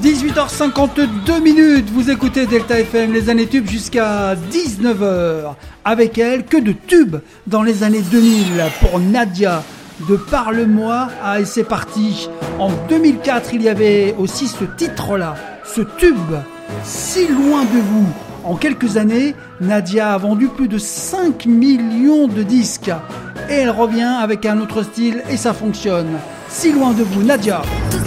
18h52, vous écoutez Delta FM, les années tubes jusqu'à 19h. Avec elle, que de tubes dans les années 2000 pour Nadia, de Parle-moi à Et c'est parti. En 2004, il y avait aussi ce titre-là, ce tube, Si loin de vous. En quelques années, Nadia a vendu plus de 5 millions de disques. Et elle revient avec un autre style et ça fonctionne. Si loin de vous, Nadia.